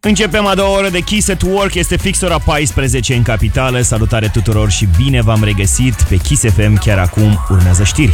Începem a doua oră de Kiss at Work, este fix ora 14 în capitală. Salutare tuturor și bine v-am regăsit pe Kiss FM. Chiar acum urmează știri.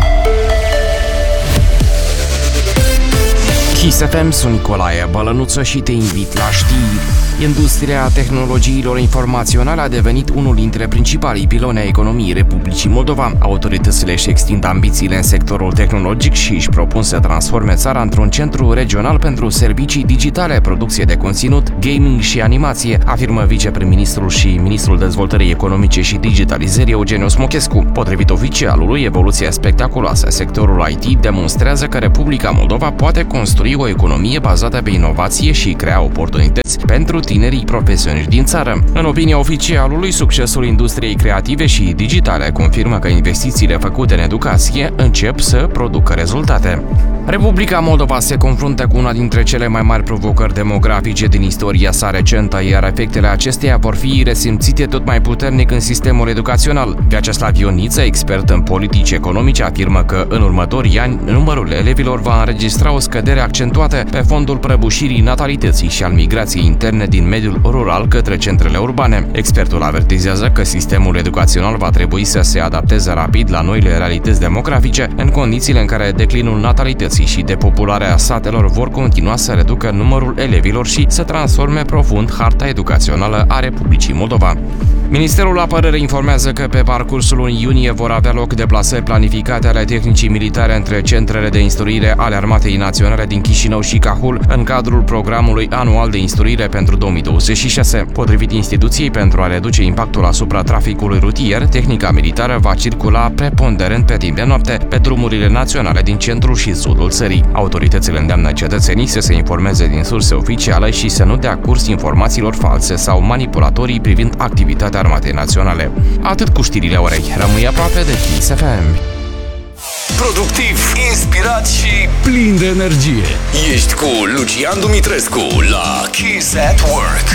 Kiss FM, sunt Nicolae Bălănuță și te invit la știri. Industria tehnologiilor informaționale a devenit unul dintre principalii piloni ai economiei Republicii Moldova. Autoritățile își extind ambițiile în sectorul tehnologic și își propun să transforme țara într-un centru regional pentru servicii digitale, producție de conținut, gaming și animație, afirmă viceprim-ministrul și ministrul dezvoltării economice și digitalizării Eugeniu Smochescu. Potrivit oficialului, evoluția spectaculoasă a sectorului IT demonstrează că Republica Moldova poate construi o economie bazată pe inovație și crea oportunități pentru tinerii profesioniști din țară. În opinia oficialului, succesul industriei creative și digitale confirmă că investițiile făcute în educație încep să producă rezultate. Republica Moldova se confruntă cu una dintre cele mai mari provocări demografice din istoria sa recentă, iar efectele acesteia vor fi resimțite tot mai puternic în sistemul educațional. Vyacheslav Ioniță, expert în politici economice, afirmă că în următorii ani numărul elevilor va înregistra o scădere accentuată pe fondul prăbușirii natalității și al migrației interne din mediul rural către centrele urbane. Expertul avertizează că sistemul educațional va trebui să se adapteze rapid la noile realități demografice, în condițiile în care declinul natalității și depopularea satelor vor continua să reducă numărul elevilor și să transforme profund harta educațională a Republicii Moldova. Ministerul Apărării informează că pe parcursul lunii iunie vor avea loc deplasări planificate ale tehnicii militare între centrele de instruire ale Armatei Naționale din Chișinău și Cahul în cadrul programului anual de instruire pentru 2026. Potrivit instituției, pentru a reduce impactul asupra traficului rutier, tehnica militară va circula preponderent pe timp de noapte pe drumurile naționale din centrul și sudul țării. Autoritățile îndeamnă cetățenii să se informeze din surse oficiale și să nu dea curs informațiilor false sau manipulatorii privind activitatea Armatei Naționale. Atât cu știrile orei. Rămâi aproape de Kiss FM. Productiv, inspirat și plin de energie. Ești cu Lucian Dumitrescu la Kiss at Work.